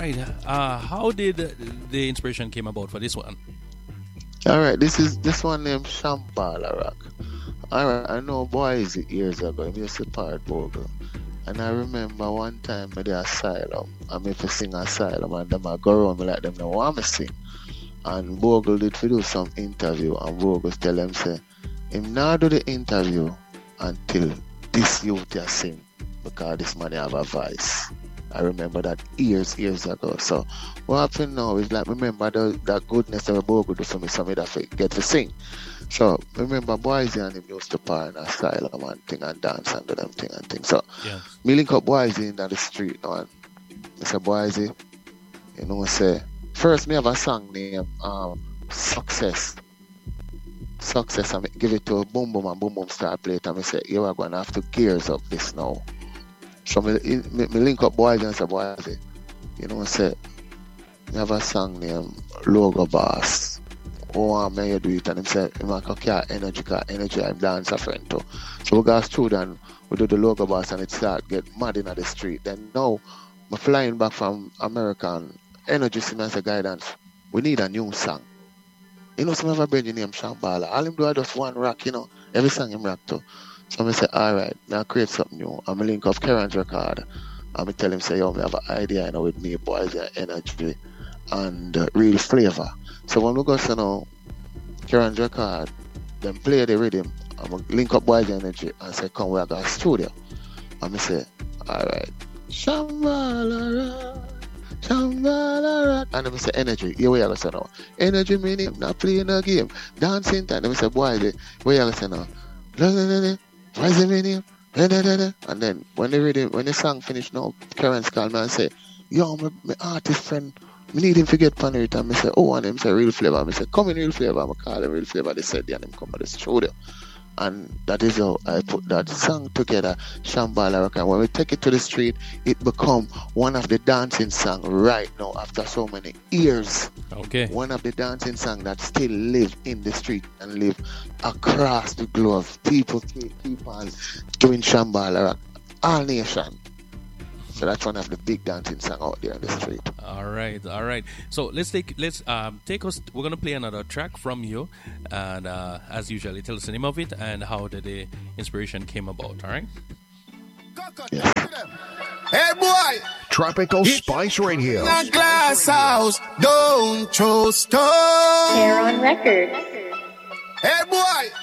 right. How did the inspiration came about for this one? All right, this one named Shambhala Rock. All right, I know boys years ago. I used to part Bogle, and I remember one time at the asylum. I'm if I sing asylum, and them I go around me like them know what I sing. And Bogle did for do some interview, and Bogle tell them say, him not do the interview until this youth has sing because this man have a voice. I remember that years ago. So what happened now is like remember that goodness that Bogle do for me, so me that get to sing. So remember boys and him used to par in asylum and thing and dance and do them thing and thing. So me link up boys in the street now and I say boys, you know say first me have a song named Success. Success, I give it to Boom Boom and Boom Boom start play it and I say, you are going to have to gears up this now. So me link up boys and say, boys, you know, say, I have a song named Logo Boss. Oh, may you do it? And him say, I'm like, okay, energy, I'm dance a friend too. So we go through and we do the Logo Boss and it start get mad in the street. Then now, I'm flying back from American energy, see me as a guidance. We need a new song. You know, some of our brother named Shambhala. All him do is just one rock, you know. Every song him rock to. So I say, all right, now create something new. I'm a link of Karen's record. I'm tell him say, yo, I have an idea, you know, with me, boys, and energy and real flavor. So when we go to now, Karen's record, then play the rhythm. I'm going to link up boys energy and say, come, we got a studio. And I say, all right, Shambhala. And I say energy, here we are say now. Energy meaning not playing a game. Dancing time. I say, boy, where you are say now. What's the meaning? And then when the song finish now, Karen's call me and say, yo, my artist friend, me need him to get pan it. And I say, oh, and him say real flavor. I say, come in real flavor. I call him real flavor. They said, and him come to the studio. And that is how I put that song together, Shambhala Rock. And when we take it to the street, it become one of the dancing songs right now after so many years. Okay. One of the dancing songs that still live in the street and live across the globe. People keep on doing Shambhala Rock. All nation. So that's one of the big dancing songs out there in the street. All right. So let's take us. We're gonna play another track from you, and as usual, tell us the name of it and how the inspiration came about. All right. Yeah. Hey boy, Tropical Spice Radio. in a glass house, don't throw stone. Hair on record. Hey boy,